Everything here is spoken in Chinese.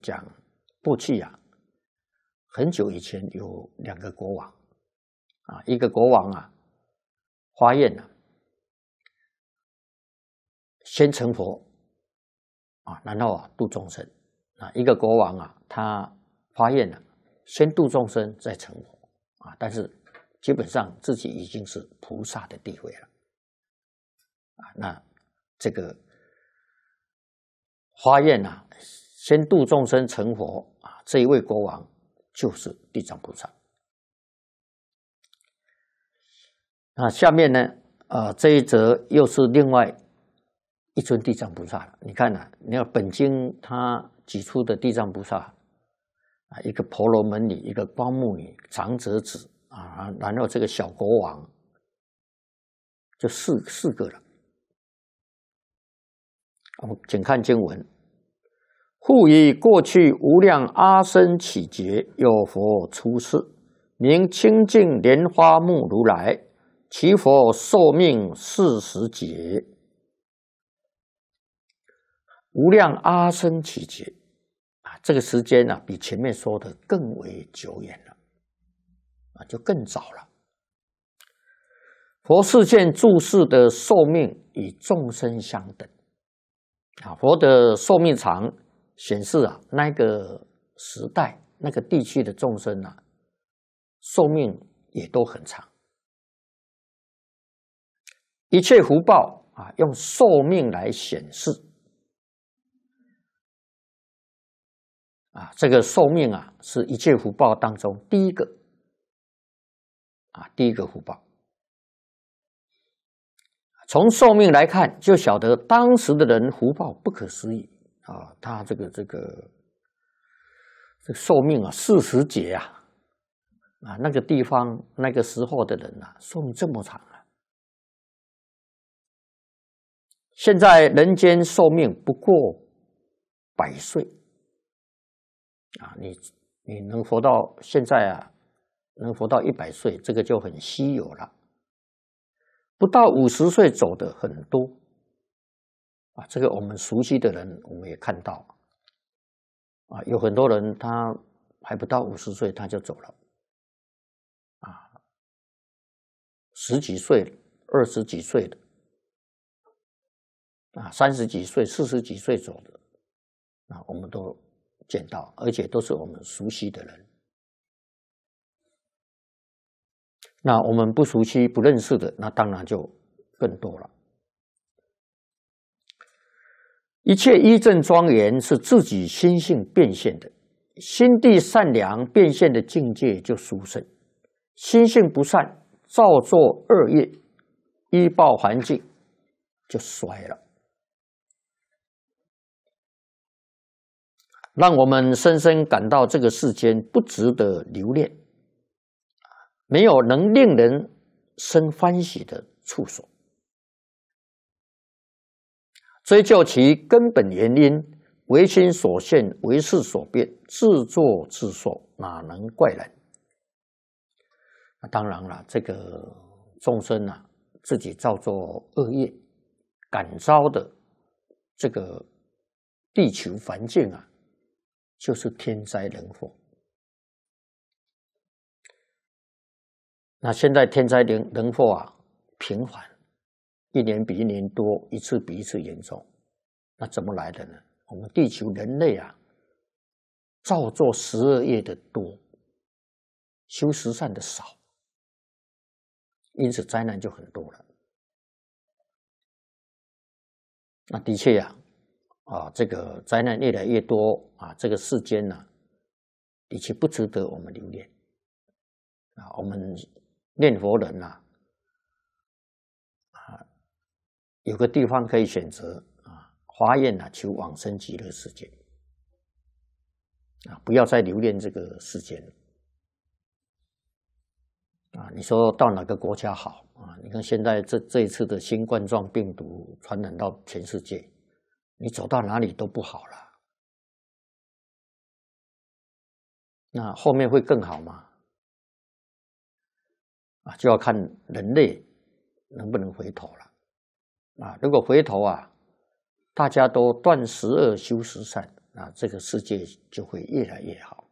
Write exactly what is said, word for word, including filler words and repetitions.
讲过去啊，很久以前有两个国王啊，一个国王啊发愿啊，先成佛啊，然后啊度众生啊。一个国王啊，他发愿啊，先度众生再成佛啊，但是基本上自己已经是菩萨的地位了啊。那这个发愿啊，先度众生成佛啊，这一位国王就是地藏菩萨。那下面呢，呃，这一则又是另外一尊地藏菩萨了。你看啊，你看本经他举出的地藏菩萨啊，一个婆罗门女，一个光目女，长者子啊，然后这个小国王，就四四个了。我们请看经文：复以过去无量阿僧祇劫，有佛出世，名清净莲花目如来，其佛寿命四十劫。无量阿僧祇劫啊，这个时间呢、啊，比前面说的更为久远了啊，就更早了。佛世间住世的寿命与众生相等啊，佛的寿命长，显示啊，那个时代、那个地区的众生啊，寿命也都很长。一切福报啊，用寿命来显示啊，这个寿命啊，是一切福报当中第一个啊，第一个福报。从寿命来看，就晓得当时的人福报不可思议啊！他这个这个这个寿命啊，四十劫啊，啊，那个地方那个时候的人啊，寿命这么长啊！现在人间寿命不过百岁啊，你你能活到现在啊，能活到一百岁，这个就很稀有了。不到五十岁走的很多啊，这个我们熟悉的人我们也看到啊，有很多人他还不到五十岁他就走了啊，十几岁、二十几岁的啊，三十几岁、四十几岁走的啊，我们都见到，而且都是我们熟悉的人。那我们不熟悉、不认识的，那当然就更多了。一切依正庄严是自己心性变现的，心地善良变现的境界就殊胜。心性不善，造作恶业，依报环境就衰了。让我们深深感到这个世间不值得留恋。没有能令人生欢喜的处所，追究其根本原因，唯心所现，唯事所变，自作自受，哪能怪人？那当然了，这个众生啊，自己造作恶业，感召的这个地球环境啊，就是天灾人祸。那现在天灾人人祸啊频繁，一年比一年多，一次比一次严重。那怎么来的呢？我们地球人类啊，造作十恶业的多，修十善的少，因此灾难就很多了。那的确呀、啊，啊，这个灾难越来越多啊，这个世间呢、啊，的确不值得我们留恋啊，我们。念佛人呐、啊，啊，有个地方可以选择啊，发愿啊，求往生极乐世界啊，不要再留恋这个世间啊。你说到哪个国家好啊？你看现在这这一次的新冠状病毒传染到全世界，你走到哪里都不好了。那后面会更好吗？啊，就要看人类能不能回头了啊！如果回头啊，大家都断十恶修十善啊，这个世界就会越来越好。